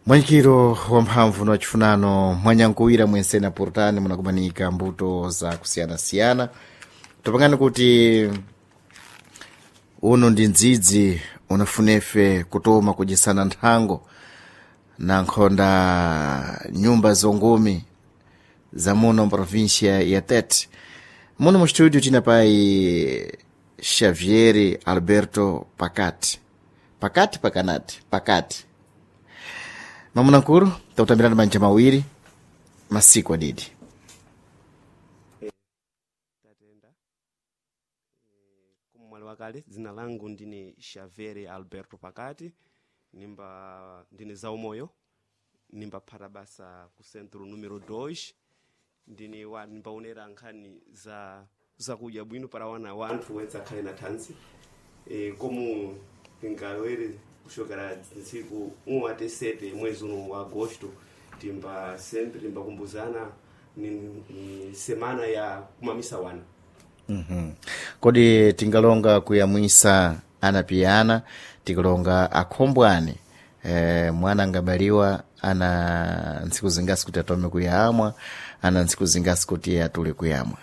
Mwanyikiro wa mphamvu na chifunano mwanyankuwira mwensena portani munakumanika mbuto za kusiyana-siyana. Topangani kuti uno ndi ndzidzi unafunefe kutoma kujisana nthango na nkhonda nyumba zongumi za muno provincia ya Tete. Muno mu studio tina pai Xavier Alberto Pakati. Pakati. Mamuna nkuru, tautambirana manja mawiri, masiku adidi. Tatenda. Kumwali wakale, zina langu ndini Xavier Alberto Pakati, ndini za umoyo, nimba parabasa kusentro numero 2, nimba unera nkani za kuja bwino para wana wantu wenza kale na tanzi. Komu ngawere kushokera siku 17 mwezi wa Agosto timba kumbuzana ni semana ya kumamisa wana. Kodi tingalonga kuyamwisa anapiana, tingalonga akhombwane, mwana ngabaliwa ana nsiku zingasi kuti atome kuyamwa, ana nsiku zingasi kuti atule kuyamwa.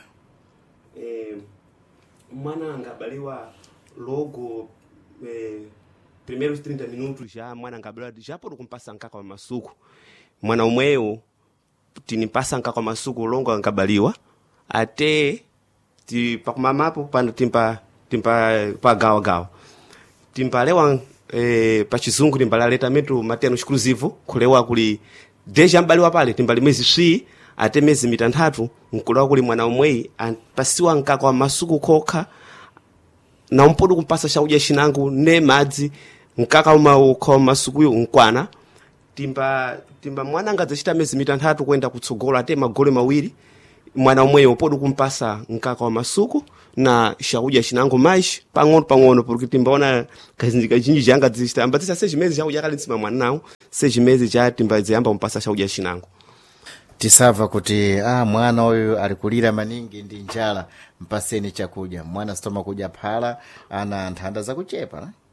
Mwana ngabaliwa logo primeiros 30 minutos já mwana ngabaliwa já pode kumpasa nkaka wa masuku. Mwana umweo tinipasa nkaka wa masuku longo ngabaliwa ate pa kumamapo pano timpa pa gawa. Timpa lewa pa chizungu timpa letamento materno exclusivo kulewa kuli deja mbaliwa pale timpa limezi 3 ate mezi mitantatu nkulewa kuli mwana umwei pasiwa nkaka wa masuku kokha na umpodo kumpasa chakudya chinango ne madzi nkaka kwa masukuyo nkwana timba mwana ngadzachita mezi mitantatu kwenda kutsogola ate magole mawiri mwana umweyo podo kumpasa nkaka wa masuku na chakudya chinango mais pang'ono porque timbaona kazhinji janga dzista ambatisa 6 meses chakudya kali ntsima mwana nawo 6 meses cha timba dziyamba kumpasa chakudya chinango. Tisava kuti mwana oyo alikulira maningi ndi njala mpaseni chakudya. Mwana stoma kudya phala ana nthanda za kuchepa na?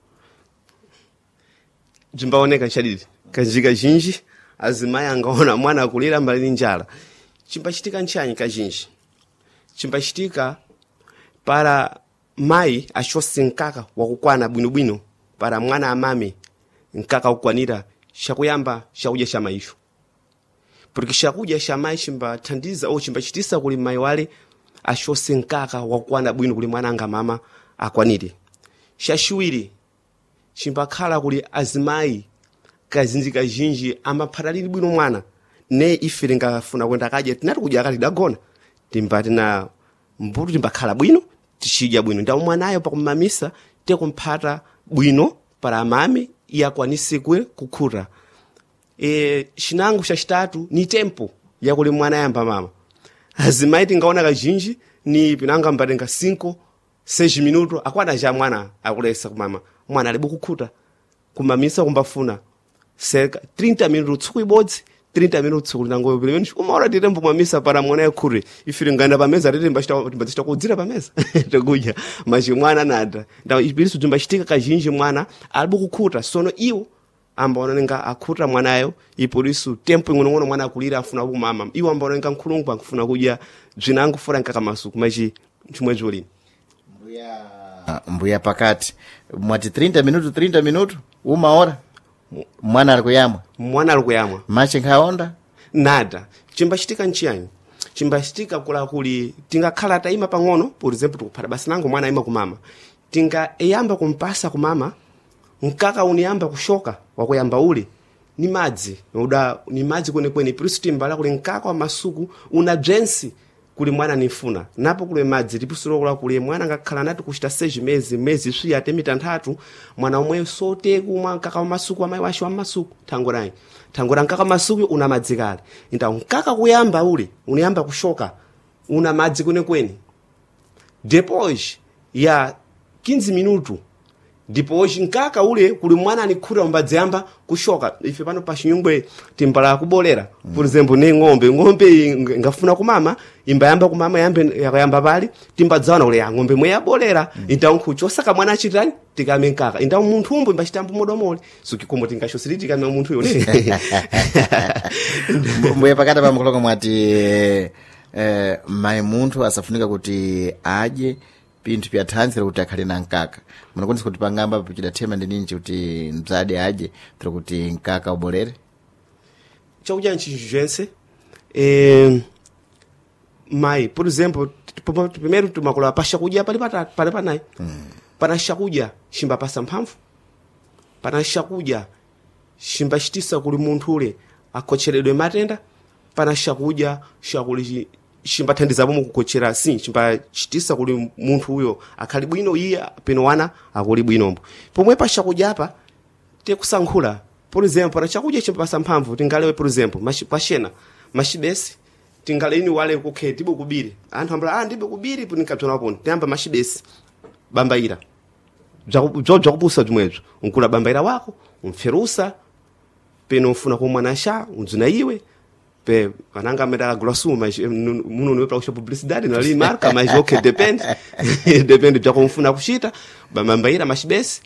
Jimbaoneka nchadidi kajika jinji azimaya angaona mwana akulira mbali njala. Chimbachitika nchanyi kajinji. Chimbachitika para mai achose nkaka wakukwana bwinobwino para mwana amame nkaka ukwanira chakuyamba chakudya cha maisho. Porque chakudya cha mai chimbathandiza au chimbachitisa kuli mai wale achose nkaka wakukwana bwino kuli mwana anga mama akwanire. Chachiwiri chimbakhala kuli azimai kazinjika jinji amaphataliri bwino mwana ne ife ngafuna kwenda kadya tinati kudya kali dagona timbati na mbuto timbakhala bwino tichidya bwino ndawo mwanayo pakumamisa tekumphata bwino para mame yakwanise kukhuta. Chinango chachitatu ni tempo ya kuli mwana yamba mama. Azimai tingaona kajinji ni pinanga mbatenga 5-6 minuto akwana ja mwana akulesa kumama. Mwana alibu kukhuta kumamisa kumbafuna cerca 30 minutos tsiku ibodzi 30 minutos kuli nangoyo pele meni uma hora titempo kumamisa para mwana yakhure ifiri nganda pameza timbachita kudzira pameza tekudya machi mwana nada ndawo ipiriso timbachitika kajinji mwana alibu kukhuta sono iwo ambaona nga akhuta mwanayo iporiso tempo ngono mwana akulira afuna kumama iwo ambaona nga nkhulungu akufuna kudya bzinango fora nkaka masuku machi chimwe jolini. Mbuya Pakati mwati 30 minuto uma hora mwana alikuyamwa machi nkhaonda nada. Chimbachitika nchiyani chimbachitika kuli tingakhala taima pang'ono por exemplo tukupata basi nango mwana ima kumama tinga kumpasa kumama nkaka uniyamba kushoka wakuyamba ule ni madzi kwenekweni piriso timbala kuli nkaka wa masuku una drensi kuli mwana nifuna napo kule madzi tipusulokola kuli mwana ngakhala nati kuchita 6 mezi 3 ate mitantatu mwana umwe sote kumwa nkaka wa masuku amayi washo wa masuku thangora nkaka masuku una madzi kale nda nkaka kuyamba ule uniyamba kushoka una madzi kwenekweni depois ya 15 minuto ndipo hoje nkaka ule kuli mwana anikhura umbadziyamba kushoka. Ife pano pa chinyungwe timbala kubolera por exemplo ne ng'ombe ngafuna kumama imbayamba kumama yakayamba pali timbadzana ule ya ng'ombe mwe yabolera então nkhuchosaka mwana achitani tikame nkaka então munthu umbo imbachitambo modomole sukikombo tingashosiri tikame munthu yone. mbuye pakati pa mkoloko mwati mai munthu asafunika kuti adye pinthu pya thanzi kuti akhale na nkaka. Munakonesa kuti pangamba puchida thema ndi ninji kuti mzade adye tira kuti nkaka ubolere chakudya nchinjense. Mai por exemplo primeiro tumakula pa chakudya pali patatu pali panayi. Pana chakudya chimbapasa mphamvu, pana chakudya chimbachitisa kuli munthu ule akhocheredwe matenda, pana chakudya chakuli chimbathandiza pomwe kukochera chimbachitisa kuli munthu uyo akhali bwino iye peno wana akuli bwinombo. Pomwe pa chakudya apa tikusankhula por exemplo pana chakudya chimbapasa mphamvu tingalewe por exemplo pachena machibesi tingaleni wale kukhe tibo kubiri anthu ambala ndibe kubiri punikatona poni tiyamba machibesi bambaira bzakupusa bzimwezo unkula bambaira wako umferusa peno ufuna kumwana sha unzuna iwe pe ananga meda glosu mas muno niwe pra publicidade na ali marca mas okay depende bza kumfuna kuchita bambaira machibesi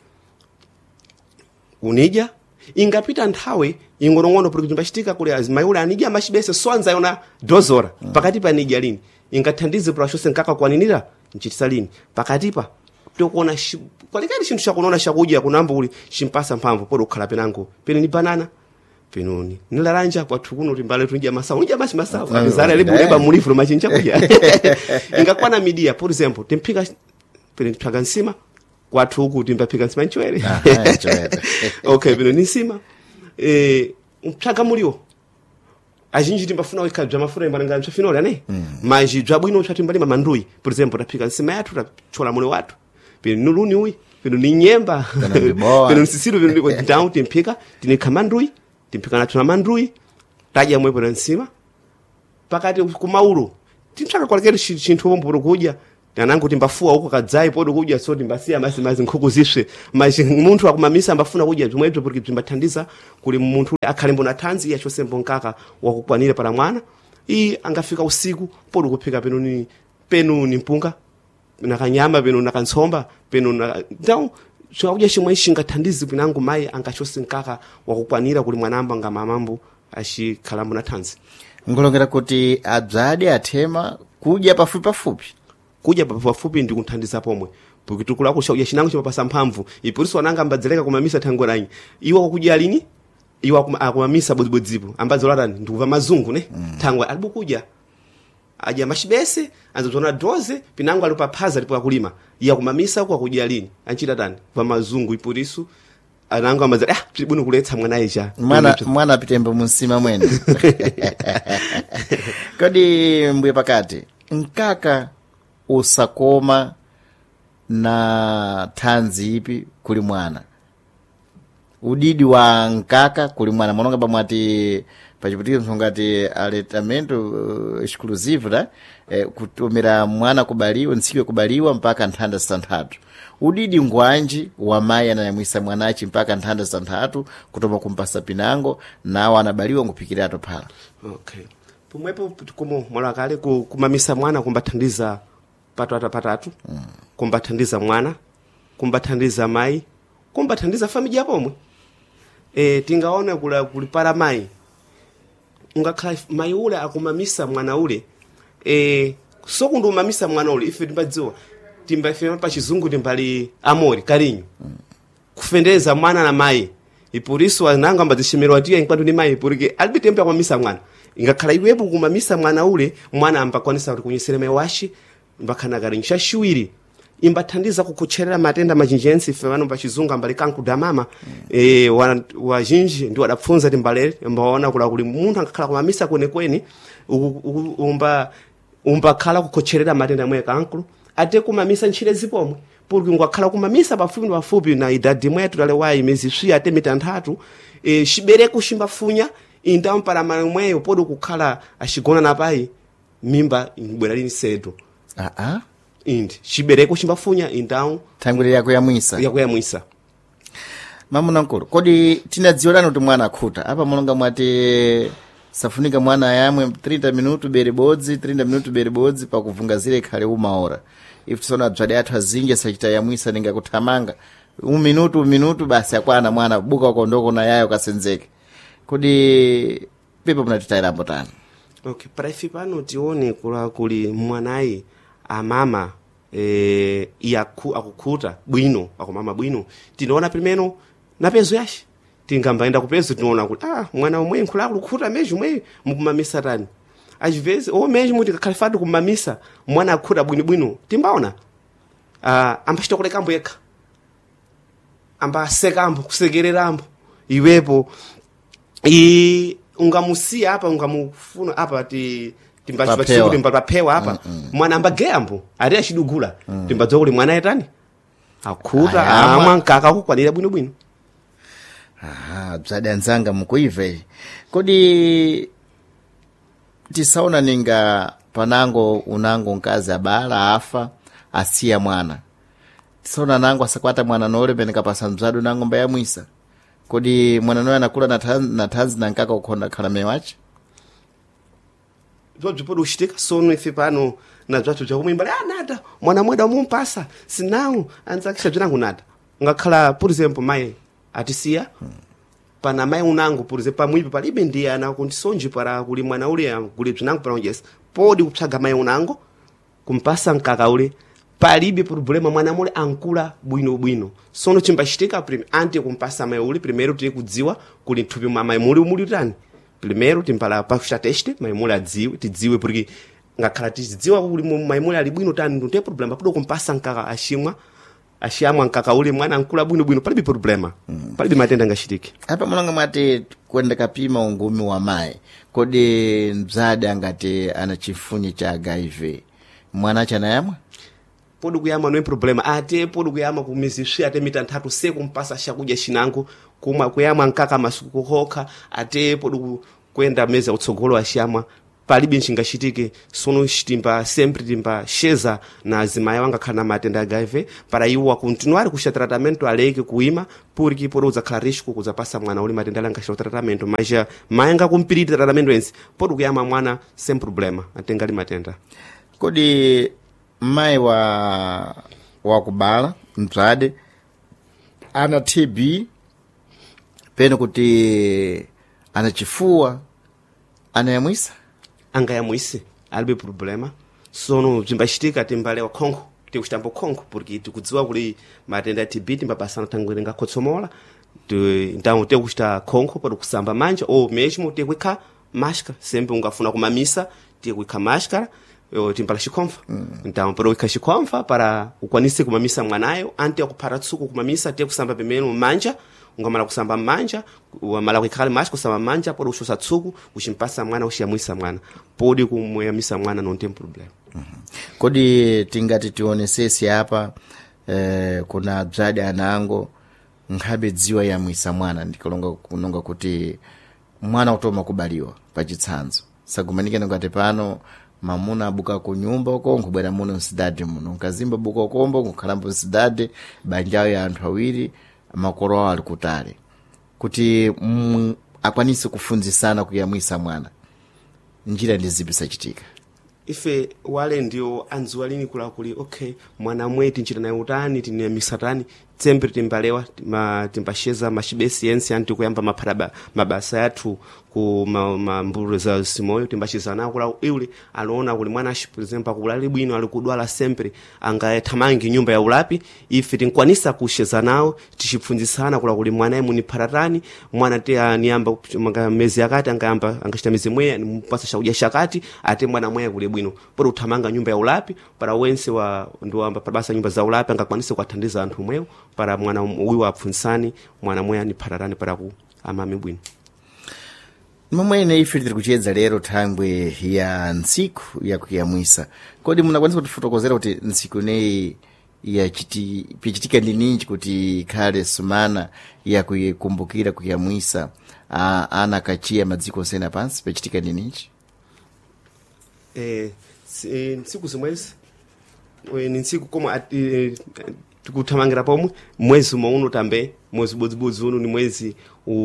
unija ingapita nthawe ingorong'ono porque timbachitika kule azimayule anija machibese swanza yona dozora pakati pa nija lini ingathandize pra chose nkaka kwaninira nchitisa lini pakatipa tikuona kwalikali chinthu chakuona chakudya kunamba uli chimpasa mphamvu podi kukhala penango pene ni banana penoni nilaranja kwathu kuno timbale tunja masawu unja basi masawu azara leba mulifuro machinja kudya ingakwana media por exemplo timphika pene tipaka nsima kwathu huku timbapika nsima nchwere okay pene ni nsima mpaka mulio ajinji timbafuna weka bya mafura imbalanga mchafinole ane maji bwino chatimbalima mandui por exemplo tapika nsima yathu tachola mule watu pene nuluni uyi pene ni nyemba pene nsisiru pene ndiko down timpika tinikamandui timpika na tuna mandui taja mwepo na nsima pakati kumaulu timtaka kwalekere chinthu pombo kudya nanangu timbafua huko kadzai podo kudya so timbasia mazi nkhuku ziswe maji munthu akumamisa ambafuna kudya zimwezo porque timbathandiza kuli munthu akhalembo na thanzi ya chosembo nkaka wakukwanira para mwana iyi angafika usiku podo kuphika penuni mpunga na kanyama peno na kansomba peno na então chakudya chimwe chingathandize pinangu mai angachose nkaka wakukwanira kuli mwanamba nga mamambo achikhalambo na thanzi. ngolongera kuti adzade athema kudya pafupi kudya pafupi ndi kuthandiza pomwe porque tukula kushauya chinango chimapasa mphamvu ipuriso ananga ambadzeleka kumamisa thango lanyi iwo kudya lini iwo akumamisa bodzibodzipo ambadzolatani ndikuva mazungu ne thango alibukudya aja machibese anzozona doze pinango alipaphaza lipo kulima iya kumamisa kwa kudya lini anchita tani va mazungu ipuriso ananga amazali tibuno kuletsa mwana aisha mwana apitembe munsima mwene kodi mbuye pakati nkaka usakoma na thanzi ipi kuli mwana udidi wa nkaka kuli mwana mononga pamwati pachiputiro nsongati aletamento exclusive da kutumira mwana kubaliwa nsiwe kubaliwa mpaka nthanda sitantatu udidi ngwanji wa mai anayamwisa mwanachi mpaka nthanda sitantatu kutoma kumpasa pinango nawo anabaliwa ngupikira atophala. Okay pomwepo tukomo mwana kale kumamisa mwana kumbathandiza patatu kumbathandiza mwana kumbathandiza mai kumbathandiza familia pomwe tingaona kulipara mai ungakhala mai ule akumamisa mwana ule sokundu umamisa mwana ule ife timbadziwa timbafe pa chizungu timbali amori karinyo kufendeza mwana na mai ipuriso ananga mbazishimirwa tiya inkwatu ni mai porque alibitempe akumamisa mwana ingakhala iwepo kumamisa mwana ule mwana ambakwanisa kuti kunyisereme washi mbakana garinsha shiwiri imbathandiza kukucherera matenda majinjensi ife vano pachizungu ambali kankuda mama wajinji ndi wadapfunza timbalere mbaona kuli munthu angakhala kumamisa kwenekweni umbakhala kukucherera matenda mwe kankulu ate kumamisa ntchire zipomwe porque ngakhala kumamisa pafupi na idadi mwetu tale wayi mezi swi ate mitantatu shibereko shimbafunya indamu para mweyo podo kukhala ashigona napai mimba ibwera lini sedo indi shibereko chimbafunya indamu thangwire yakuyamwisa mamuna nkulu kodi tinadziwirani kuti mwana akhuta apa mulonga mwati safunika mwana ayamwe 30 minutu bere bodzi 30 minutu bere bodzi pakuvungazira ikhale umaora if tisona bzwadi athu azinji asachita yamwisa ninga kuthamanga minutu basi akwana mwana buka ukondoko na yayo kasenzeke kodi pepa munatitayirapo tani. Okay, para ife pano tione kuli mwanayi amama akukhuta bwino akumama bwino tinaona primero na pezo yashi tingambaenda kupezo tinaona kuti mwana umwe nkhula akukhuta meji umwe mukumamisa tani às vezes ou mesmo tikakhalifado kumamisa mwana akhuta bwinobwino timbaona ambachita kulekambo yekha ambasekambo kusekererambo iwepo ungamusiya apa ungamufuna apa timbachipachikuti timbapapewa apa mwana ambageyambo ari achidugula timbadziwa kuti mwana yetani akhuta amwa nkaka akukwanira bwinobwino. Bzadi anzanga mukuive kodi tisaona ninga panango unango nkazi abala afa asiya mwana tisaona nango asakwata mwana nole peneka pasa mzadu nango mbayamwisa kodi mwana noye anakula na thanzi na nkaka ukhonda khala mewache zobzo pode uchitika sono ife pano na bzathu bzakumwimba nada mwana mweda umumpasa sinawu anzakisha bzinango nada ngakhala por exemplo mai atisiya pana mai unango por exemplo pamwipo palibe ndiye ana kundisonje para kuli mwana ule kuli bzinango para unjesa pode kupsaga mai unango kumpasa nkaka ule palibe problema mwana mule ankula bwinobwino sono chimbachitika ante kumpasa mai ule primeiro tiri kudziwa kuli nthupi mwa mai muli utani primeiro timpala pakuchita teste mai mule tidziwe porque ngakhala tidziwa kuli mai mule ali bwino tani ndote problema podo kumpasa nkaka ashiyamwa nkaka ule mwana ankula bwinobwino palibe problema palibe matenda ngachitike apa mulanga mwati kwenda kapima ungumi wa mai kodi mzade angati ana chifunyi cha HIV mwana chana yamwa pode kuyama no problema ate pode kuyama kumiziswi ate mitanthatu sekumpasa chakudya chinango kumwa kuyama nkaka masuku kokha ate pode kwenda meza utsogolo ashiyamwa palibe chingachitike sono chitimba sempre timba sheza na azimayi wangakhala matenda ya HIV para iwo continuar kuchita tratamento aleke kuima porque pode uzakhala risco kuzapasa mwana uli matenda langachita tratamento mas mai ngakumpirira tratamento ensi pode kuyama mwana sem problema atengali matenda kodi mai wa kubala mzade ana TB pene kuti ana chifuwa ana yamwisa angayamwise alibe problema sono bzimbachitika timbalewa khongo tikuchitambo khongo porque tikudziwa kuli matenda ya TB timbapasana tangwere ngakhotsomola então tikuchita khongo pode kusamba manja ou mesmo tikuikha máscara sempre ungafuna kumamisa tikuikha máscara timpala chikhomfa então pode uikha chikhomfa para ukwanise kumamisa mwanayo ante akuphara tsuku kumamisa kusamba pemene manja ungamala kusamba manja wamala kuikhala máscara kusamba manja pode ushosa tsuku uchimpasa mwana ushiyamwisa mwana pode kumuyamisa mwana non tem problema. Kodi tingati tionesesi apa kuna bzadi anango nkhabe dziwa yamwisa mwana ndikulonga kuti mwana utoma kubaliwa pachitsanzo sagumanike ngati pano mamuna abuka ku nyumba uko nkubwera muno msidade muno nkazimba buka ukombo nkukhalambo msidade banjawo ya anthu awiri makolo awo ali kutali kuti akwanise kufunzisana kuyamwisa mwana njira ndizipi sachitika ife wale ndio anzuwa lini kula kuli okay mwana mweti nchita naye utani tiniyamisa tani sempre timbalewa timbasheza machibesi yensi anti kuyamba mabasa yathu ku mamburu za simoyo timbachizana kula iule aloona kuli mwana ashi por exemplo kulali bwino ali kudwala sempre angayethamangi nyumba ya ulapi ife tinkwanisa kusheza nawo tichipfunzisana kula kuli mwana ye muni paratani mwana te aniyamba mezi yakati angachita mezi mweya mpasa chakudya chakati ate mwana mweya kuli bwino pode uthamanga nyumba ya ulapi para wense ndiwamba pabasa nyumba za ulapi angakwanise kuwathandiza anthu mweyo para mwana uyu apfunzisani mwana mweya ni paratani para ku amame bwino. Mamwene ife tiri kuchedza lero thangwe ya ntsiku ya kuyamwisa kodi munakwanisa kutifotokozera kuti ntsiku neyi pichitika ndi ninji kuti khale sumana ya kuyikumbukira kuyamwisa ana kachiya madziko onsene pansi pichitika ndi ninji ntsiku zimwezi ni ntsiku koma tikuthamangira pomwe mwezi umwe uno tambe mwezi ubodzibodzi uno ni mwezi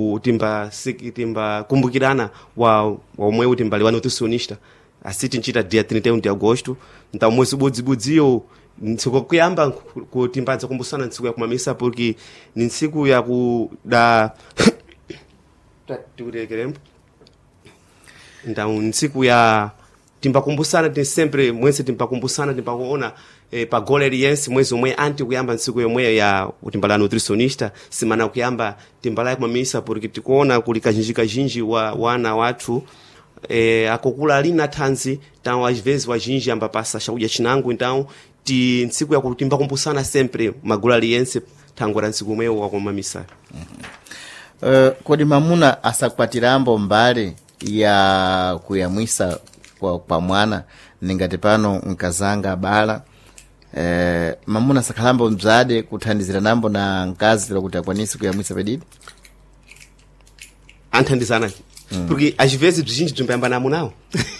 timba kumbukirana wa omwe utimbali wa nutritionista asi tinchita dia 31 de agosto então mwezi ubodzibodziyo ntsiku kuyamba kutimbanza kumbusana ntsiku ya kumamisa porque ni ntsiku ya kuda tikurekerembo então ntsiku ya timbakumbusana tem sempre mwezi timbakumbusana timbakuona pa goleriense mwezi omwe anti kuyamba ntsiku yomwe ya utimbala nutritionista semana kuyamba timbala kumamisa porque tikuona kuli kazhinji wa wana wathu akukula ali na thanzi então às vezes wazhinji amba passa chakudya chinango então ti ntsiku ya timbakumbusana sempre magoleriense thangora ntsiku omwe wa kumamisa. Kodi mamuna asakwatirambo mbali ya kuyamwisa kwa mwana ningati pano nkazanga bala mamuna sakhalambo mzade kuthandizira nambo na nkazi kuti akwanise kuyamwisa pedidi anthandizana porque às vezes bzhinji bzimbayamba na amunawo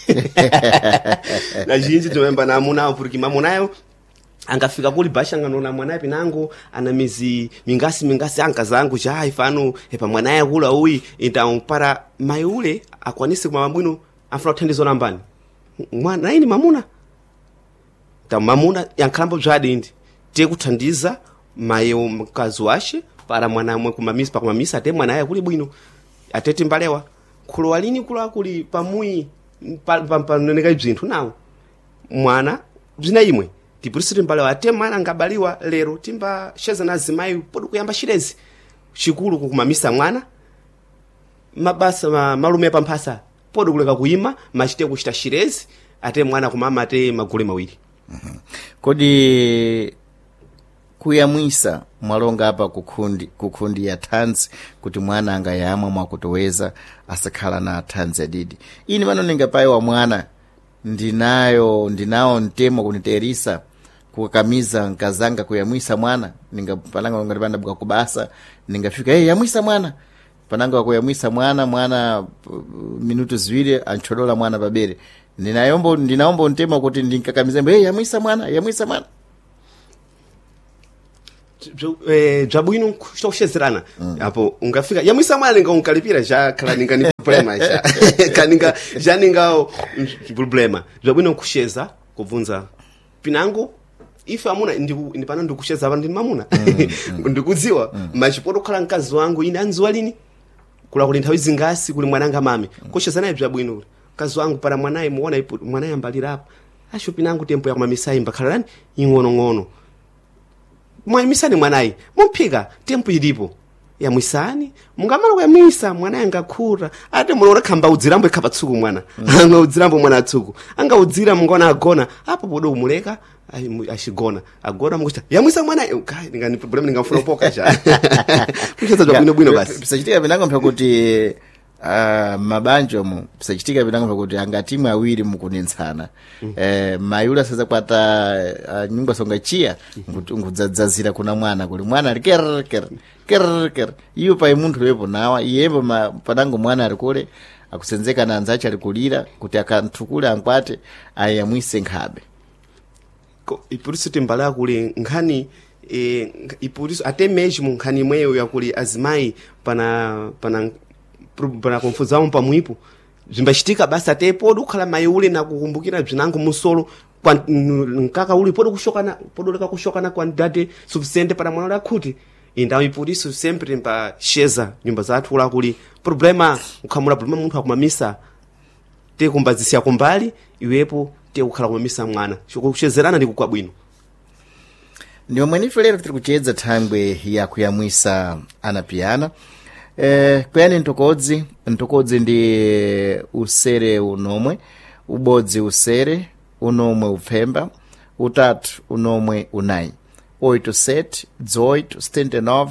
na bzhinji bzimbayamba na amunawo porque mamunayo angafika kuli basha anganona mwanaye pinango ana mizi mingasi ankazangu já ifano epa mwanaye kula uyi então para mai ule akwanise kwa mabwino afuna kuthandizo nambani mwana ini mamuna então mamuna yankhalambo bzadi indi tiye kuthandiza mayo mkazi washe para mwana mwe kumamisa pa kumamisa ate mwanaye kuli bwino atete mbalewa kulo walini kula kuli pamui panoneka bzinthu nawo mwana bzina imwe tipurisi timbalewa ate mwana ngabaliwa lero timba sheza na zimayi podi kuyamba shirezi chikulu kukumamisa mwana mabasa malume pamphasa podi kuleka kuyima machite kuchita shirezi ate mwana kumama ate magule mawiri. Kodi kuyamwisa mwalonga apa kukundi ya thanzi kuti mwana angayamwa mwakutoweza asakhala na thanzi adidi ini mano ningapayi wa mwana ndinawo ntemo kuniterisa kukamiza nkazanga kuyamwisa mwana pananga ngati panda buka kubasa ningafika yamwisa mwana pananga kuyamwisa mwana minutu ziwiri anchodola mwana pabere ndinaomba ntemo kuti ndinkakamize yamwisa mwana bzabwino kushezerana apo ungafika yamwisa mwana ninga unkalipira já kala ninga ni problema já kaninga já ninga problema bzabwino kusheza kubvunza pinango ife amuna ndipana ndikusheza abantu mamuna ndikudziwa machipoto khala mkazi wangu ine anziwa lini kula kuli nthawi zingasi kuli mwananga mami kusheza naye bzabwino mkazi wangu para mwanaye muona mwanaye ambalira apo asho pinango tempo ya kumamisa imba khalani ing'ono mwaimisani mwanayi mumphika tempo ilipo yamwisani mungamala kuyamwisa mwanayi angakura ate mulora khamba udzirambo ikhapa tsuku mwana anga udzirambo mwana atsuku anga udzira mungona agona apo podo umuleka ashigona agona mukuta yamwisa mwanayi kai ngani problem ningafuna poka cha kucheza bwino basi pisachitika pinango mpha kuti mabanjo mu pisachitika pinango kuti angatimwe awiri mukunintsana mayula saza kwata nyumba songa chia ngudzadzazira kuna mwana kuli mwana ali ker iyo pa munthu lepo nawa iyembo panango mwana ali kule akusenzeka na anzacha ali kulira kuti akanthukule ankwate ayamwise nkhabe ipuriso timbala kuli nkhani ipuriso ate mesmo nkhani mweyo yakuli azimayi pana confusão pamwipo zimbachitika basi ate podi kukhala mayi ule na kukumbukira bzinango musolo nkaka uli podi leka kushokana quantidade suficiente para mwana ula kuti então e por isso sempre mbasheza nyumba zathu ula kuli problema ukhamula problema munthu akumamisa te kumbazisia kumbali iwepo te kukhala kumamisa mwana kushezerana ndi kukwabwino ndiyo mwenife lero tiri kuchedza thangwe ya kuyamwisa anapiana kuyani ntokodzi ndi usere unomwe ubodzi usere unomwe upfemba utatu unomwe unayi 87 18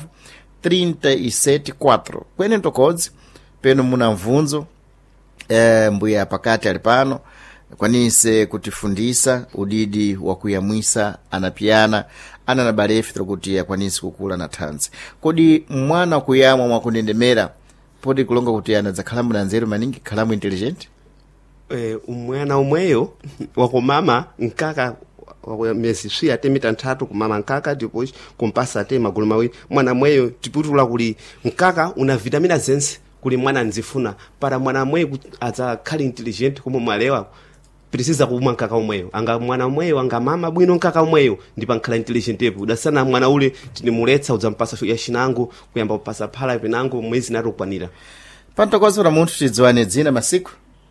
79 37 kuyani ntokodzi peno muna mvunzo mbuya pakati ali pano kwanise kutifundisa udidi wa kuyamwisa anapiana ana na barefi kuti akwanise kukula na thanzi kodi mwana kuyamwa mwakundendemera podi kulonga kuti ana zakhalamu na nzeru maningi khalamu intelligent umwana umweyo wakomama nkaka miyezi 3 ate mitanthatu kumama nkaka depois kumpasa ate magulu mawiri mwana mweyo tiputula kuli nkaka una vitamina zense kuli mwana nzifuna para mwana mweyo adzakhale intelligent como mwalewa precisa kumwa nkaka umweyo anga mwana mweyo anga mama bwino nkaka umweyo ndipo ankhala intelligent epo udasana mwana ule tinimuletsa udzampasa ya shinango kuyamba kupasa phala penango mwezi natokwanira pantokozera munthu tidziwane dzina masiku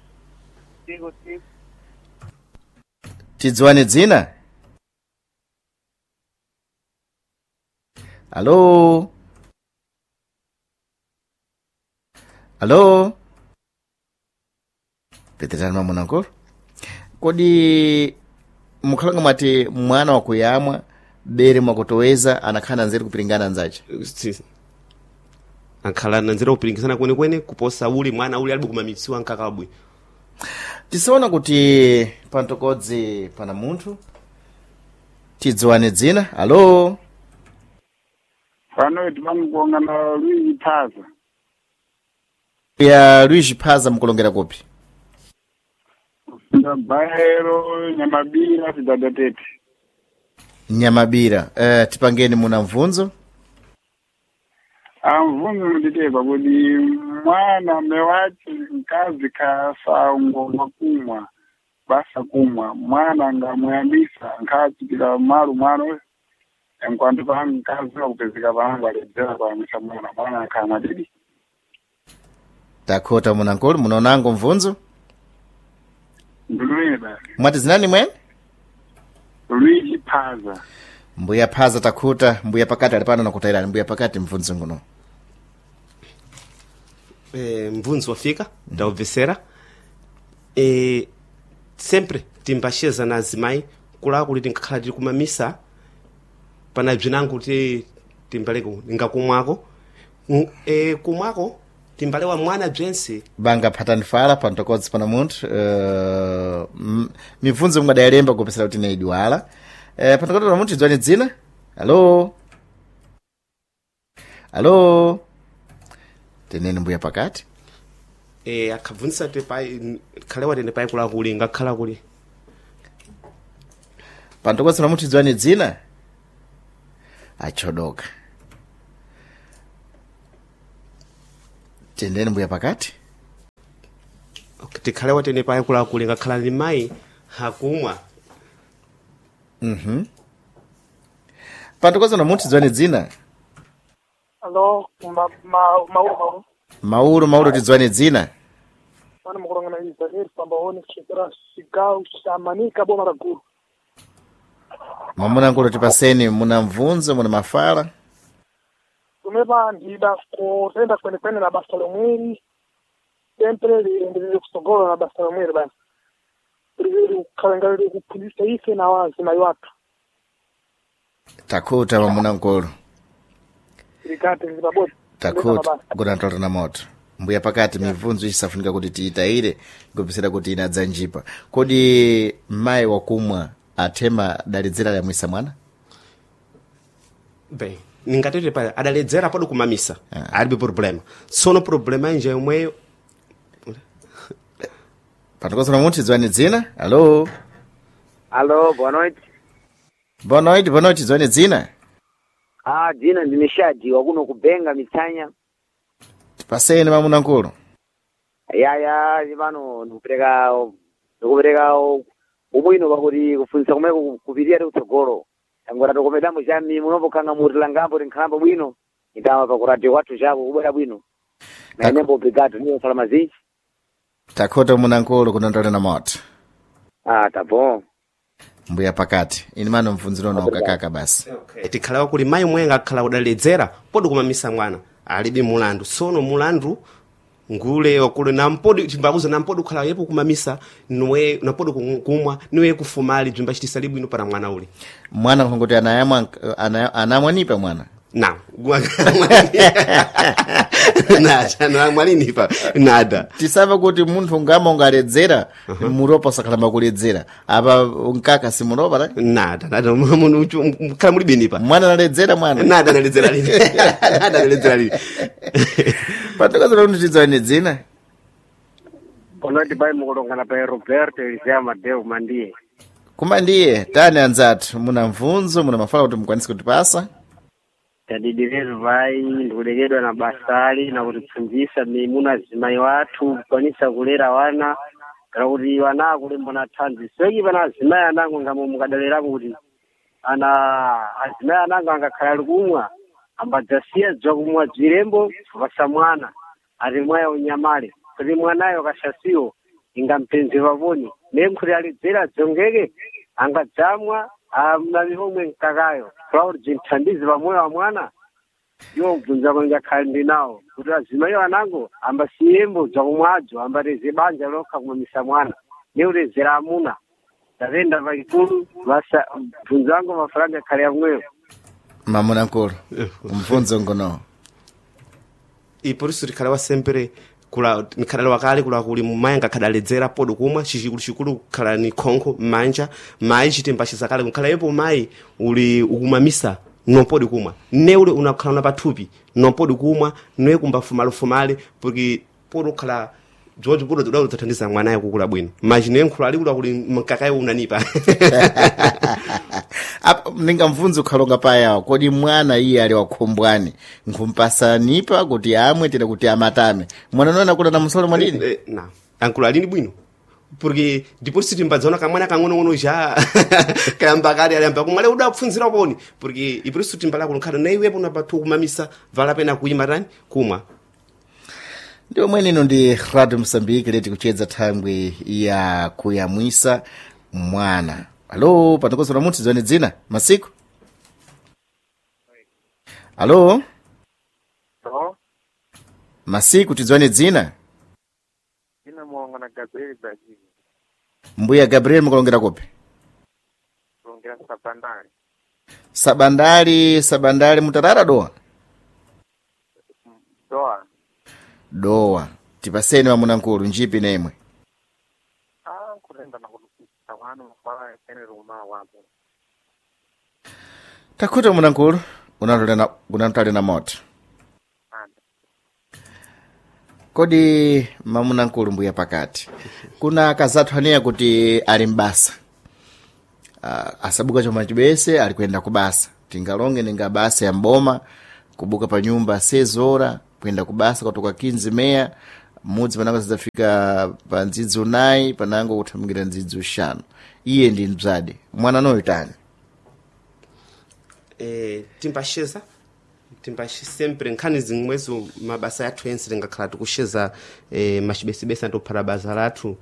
tidziwane dzina alo alo petetani mamunankholo kodi mukhalanga mwati mwana wakuyamwa bere mwakutoweza anakhala nzeru kupilingana nzace ankhala nanzira kupiringisana kwenekwene kuposa uli mwana uli alibe kumamitsiwa nkakabwi tisaona kuti pantokodzi pana munthu tidziwane dzina alo pano tipamukuonga na Luigi Phaza ya Luigi Phaza mukulongera kupi Baero Nyamabira Cidade Tete Nyamabira tipangeni muna mvunzo mvunzo muditepa kuti mwana mewachi mkazi kasaungoma kumwa basa kumwa mwana ngamuyambisa nkhachitira malu mwano enkwantu pa mkazi wakupezeka panango aledzera pamisa mwana akhana didi takhota munankholo munaonango mvunzo ndulweda mwati zinani mwene Luigi Phaza mbuya Phaza takhota mbuya pakati ali pano nakutayirani mbuya pakati mvunzo nguno mvunzo wafika ndaubvesera sempre timbasheza na azimai kula kuti tinkakhala tiri kumamisa pana bzinango kuti timbaleko ningakumwako kumwako timbalewa mwana bzense banga phatani fala pantokodzi pana munthu mibvunzo mungadayalemba kupesera kuti neidwala pantokodzi pana munthu idzwani dzina alo teneni mbuya pakati akhabvunisa tepai khalewa tene pai kula kuli ngakhala kuli pantokodzi pana munthu idzwani dzina achodoka tendeni mbuya pakati tikhalewa tene pai kula kuli ngakhala ni mai hakumwa pantokodzi pana munthu idzwani dzina Alo, Mauro tidzwani dzina Mwana mukulonga na Israel pambaone chikira chigawo cha Manika boma la Gulu. mamuna nkulu tipaseni muna mvunzo muna mafala Tumepa ndida kutenda kwenye na basa lomweri sempre liendelele kusogola na basa lomweri basi. Ili kalengalele kupulisa ife na wazima watu. takhota mamuna nkulu Ilikate nzibabodi. takhota gunatota na moto mbuya pakati mibvunzo isafunika kuti tiitayire kupesera kuti inadzanjipa kodi mayi wakumwa athema adaledzera yamwisa mwana bem ningatete pale adaledzera pado kumamisa alibe problema sono problema nje yomweyo pantokodzi pana munthu idzwani dzina alo boa noite. boa noite idzwani dzina Dzina ndine Shadi wakuno kubenga Mitsanya. tipaseni mamuna nkulu Yaya zivano ndikupereka ubwino pakuti kufunisa kumwe kupitia ti kutsogolo. Angora tokomedamo chami munombokanga muri langambo tinkhalambo bwino. Ndama pa kurati watu chako kubwera bwino. Na inembo obrigado niyo salama zinji. takhota mamuna nkulu kunandole na moto Tá bom. mbuya pakati ini mano mvunziro na ukakaka basi tikhalewa kuli mayi mwe ngakhala udaledzera podi kumamisa mwana alibe mulandu sono mulandu ngule wakule nampodi timbabuza nampodi kukhala yepo kumamisa niwe napodi kumwa niwe kufumali bzimba chitisa libwino para mwana uli mwana nkongoti anamwanipa mwana na nada mwalinipa nada tisava kuti munthu ngama ungaledzera muropa usakhalamba kuledzera apa nkaka simuropa ta nada munthu khala mulibenipa mwana analedzera mwana nada analedzera lini nada analedzera lini pantokozera kuti tidzawani dzina Bonoti pai mukulonga na pai Roberto Elisea Madeu Mandie kuma ndiye tani anzathu muna mvunzo muna mafala kuti mukwanise kutipasa tadidiretu vai ndikulekedwa na basali na kutipfunzisa mimuna zimayi wathu kukwanisa kulera wana kana kuti wana akulembo na thanzi sweki pana azimayi anango ngamo mukadalerapo kuti ana azimayi anango angakhala likumwa ambadzasiya dzakumwa bzirembo vasa mwana ati mwaya unyamale kuti mwanayo kashasiwo ingampenzi vavoni nemkhuti alidzera dzongeke angadzamwa mnani homwe mkakayo kuti bzinthandizi pamoyo wa mwana iwo mbvunza kwenga khali ndinawo kuti azimayi anango ambasiyembo dzakumwadzo ambateze banja lokha kumamisa mwana neutezera amuna tatenda vaikulu vasa mbvunzango mafulanga khali yamweyo mamuna nkulu mvunzo ngono e por isso tikhala sempre kula nkhalalo wakale kula kuli mumayi ngakhadaledzera podo kumwa chikulu khala ni khonkho manja mayi chitemba chisakale kukhala yepo mayi uli ukumamisa nompodi kumwa ne ule unakhala na pathupi nompodi kumwa noye kumbafumale porque podo khala George podo tudalo tathandiza mwanayo kukula bwino imagine nkhulu ali kula kuli mkakayo unanipa ninga mvunzo khalonga paya kodi mwana iye ali wakhombwani nkhumpasanipa kuti amwe tira kuti amatame mwana nona kula na musolo mwadini na ankulu alini bwino porque depois se timbadzona kamwana kang'ono já kayambakali ali kumale udapfunzira poni porque e por isso timbala kunkhala na iwepo na pathu kumamisa vala pena kuima tani kumwa ndio mwenino ndi Radio Msambiki leti kuchedza thangwe ya kuyamwisa mwana. Halo, patakoso na muti zwane dzina masiku. Halo. Hello. Masiku tizwane dzina. Ina mwonga na Gabriel Brazil. Mbuya Gabriel mukulongera kopi? Kulongera Sabandari mutarara doa. Doa. Tipaseni wa munankulu njipi nemwe. Kulenda na kulukuta wanu mfala ya kene ruma wapo. Takuta munankulu unatole na moto. Kodi mamunankulu mbuya pakati. Kuna kazatu hania kuti alimbasa. Asabuka choma chibese alikwenda kubasa. Tingalonge ninga basa ya mboma kubuka pa nyumba 6 horas kwenda kubasa kutoka 15 meya mudzi panango zidafika pa ndzidzi unayi panango kuthamangira ndzidzi ushanu iye ndi mzade mwana noyo tani timbasheza sempre nkhani zimwezo mabasa yathu yense lingakhala tikusheza machibesibesi antophala basa lathu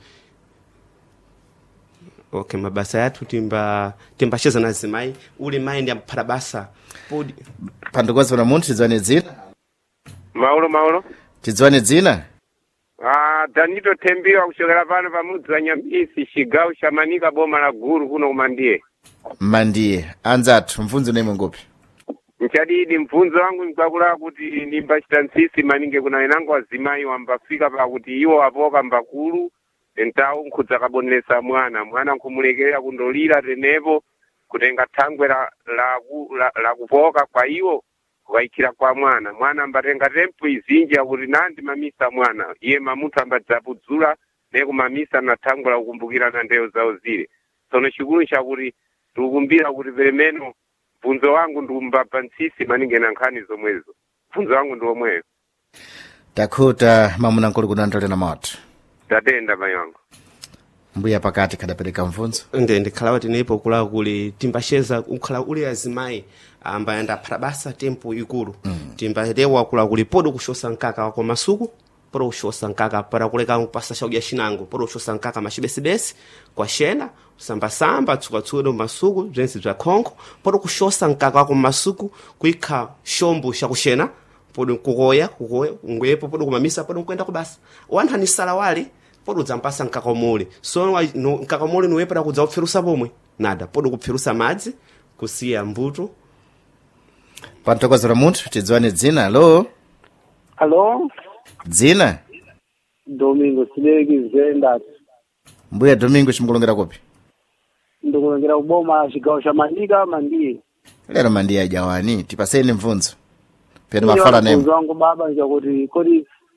okay mabasa yathu timbasheza na zimayi uli mayi ndi amphala basa podi pandukozi na munthu tidzwane dzina Maulo. Tidzwane dzina? Danito Tembiwa kushokera pano pamudzi wa Nyambisi chigawo cha Manika boma la Gulu kuno kumandiye. Mandiye. Anzathu mvunzo nemwe ngopi? Nchadidi mvunzo wangu nkakula kuti nimbachita nsisi maninge kuna enango wazimayi wambafika pa kuti iwo apoka mbakulu entawu nkhudza kabonelesa mwana nkhumulekelera kundolira tenepo kutenga thangwe la kupoka kwa iwo kuwaikira kwa mwana mbatenga tempo izinji yakuti nandi mamisa mwana iye mamuthu ambadzapudzula nekumamisa na thangwe la kukumbukira na ndeyo zawo zile sono chikulu chakuti tikukumbira kuti pelemeno mvunzo wangu ndiumbapa nsisi maninge na nkhani zomwezo mvunzo wangu ndi omweyo Takuta mamunankulu kunandole na moto tatenda mayi wangu mbuya pakati kadapereka mvunzo ndikhala kuti nepo kula kuli timbasheza ukhala uli azimayi ambayanda phalabasa tempo ikulu timbatewa kula kuli podo kushosa nkaka wako masuku podo kushosa nkaka para kuleka mpasa shauja shinango podo kushosa nkaka machibesibesi kwa shena samba tsukatsudo masuku bzensi bza khonkho podo kushosa nkaka wako masuku kuikha shombo shakushena podo kukoya ngwepo podo kumamisa podo kwenda kubasa wanthani sala wali podo dzampasa nkakomole so nkakomole nuwepera kudza kupfirusa pomwe nada podo kupfirusa madzi kusiya mbuto pantokozera munthu tidzwane dzina Hello? Dzina? Domingo Sidereki Zenda. Mbuya Domingo chimukulongera kopi? Ndikulongera uboma chigawo cha Manika Mandiye. Lero Mandiye ajawani tipaseni mvunzo pena mafala nemu Mvunzo wangu baba nja kuti kodi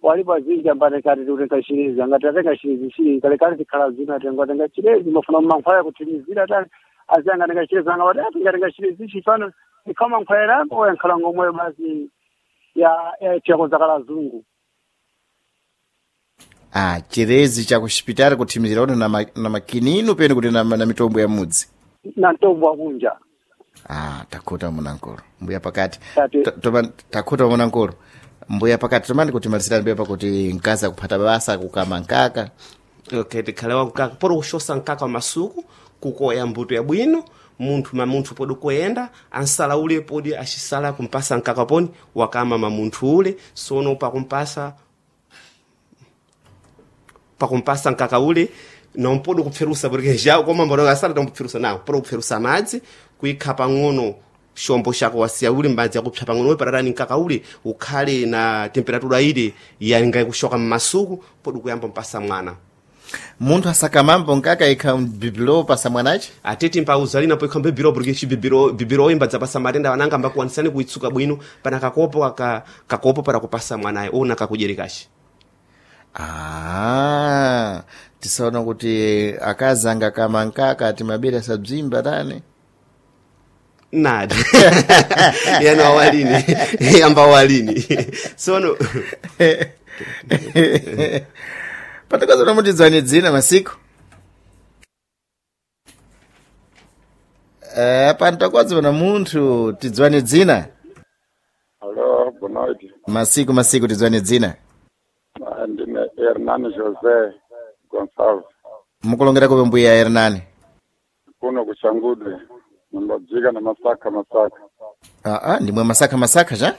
walipo azinji ambane kati tutenga shirizi angati atenga shirizi shiri kalekale tikhala zina tenga shirizi mafuna mankhwaya kutimizira tani azanga tenga shirizi anga wati tenga shirizi chifano ikama mankhwaya lako oyankhala ngomwe basi ya chako zakala zungu chirezi cha kushipitali kutimizira kuti na makininu pene kuti na mitombo ya mudzi na mitombo akunja takhuta munankolo mbuya pakati takhuta munankolo mbuya pakati tomani kuti malisirani bepa kuti mkazi akuphata basa kukama nkaka okay tikhalewa nkaka poro kushosa nkaka wa masuku kukoya mbuto ya bwino munthu podi kuyenda ansala ule podi ashisala kumpasa nkaka poni wakama mamunthu ule sono pakumpasa nkaka ule não pode kupferusa porque já como mbona sala não kupferusa não pode kupferusa madzi kuikhapa ngono shombo shako wasiya uli mbadzi yakupsa pang'ono pararani nkaka ule ukhale na temperatura ile yanga kushoka mmasuku podi kuyamba mpasa mwana munthu asakamambo nkaka ikha bibiro pasa mwanachi ateti mpauzalina po ikha bibiro porque bibiro imbadza pasa matenda wananga mbakuwanisani kuitsuka bwino pana kakopo para kupasa mwanaye ona kakujerekashi tisaona kuti akazanga kama nkaka ati mabira sabzimba tane nada yana awalini yamba awalini sono patakaza nomutidzani dzina masiku pantakwadza na munthu tidzwane dzina Hello, good night. Masiku tidzwane dzina Ndine Hernani Jose Gonçalves. mukulongera kupe mbuya Hernani Kuno kuchangude ndojika na masaka. ndimwe masaka ja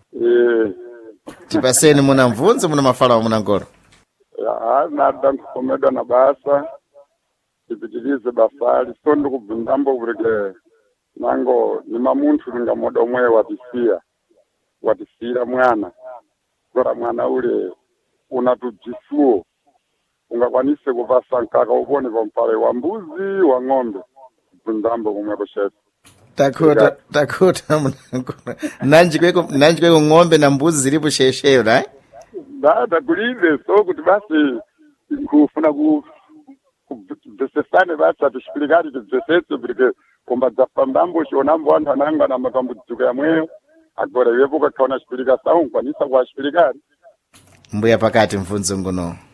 tipaseni muna mvunzo muna mafala muna ngoro nada nkukomedwa na basa tipitilize basali so ndikubvundambo kureke nango nima munthu lingamoda omwe watisira mwana kora mwana ule unatujisuo ungakwanise kuvasa nkaka upone pampale wa mbuzi wa ng'ombe bvundambo kumwe kushetu takhuta muna nanji kweko ng'ombe na mbuzi zilipo shesheyo right dada kulive so kuti basi kufuna kubvesesane basi atishipirikati tibvesese porque komba dzapambambo shionambo anthu ananga na matambudziko yamweyo agora iwepo kakhaona chipirika sawo nkwanisa kuwachipirikati mbuya pakati mvunzo nguno